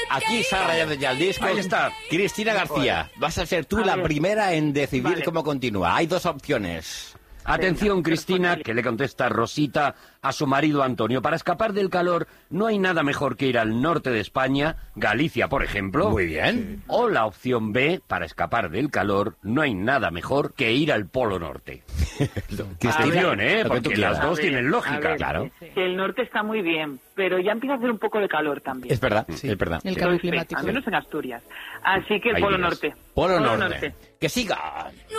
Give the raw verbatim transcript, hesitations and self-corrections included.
aquí se ha rayado ya el disco. Ahí está. Cristina García, vas a ser tú la primera en decidir Vale. cómo continúa. Hay dos opciones. Atención, Cristina, que le contesta Rosita a su marido Antonio. Para escapar del calor no hay nada mejor que ir al norte de España, Galicia, por ejemplo. Muy bien. O la opción B, para escapar del calor no hay nada mejor que ir al Polo Norte. Atención, ¿eh? lo que tú Porque quieras. las dos A ver, tienen a lógica. ver, Claro. Que el norte está muy bien, pero ya empieza a hacer un poco de calor también. Es verdad, es verdad. El Sí. cambio Entonces, climático. al menos en Asturias. Así que el Ahí Polo dirás. Norte. Polo Norte. Que siga.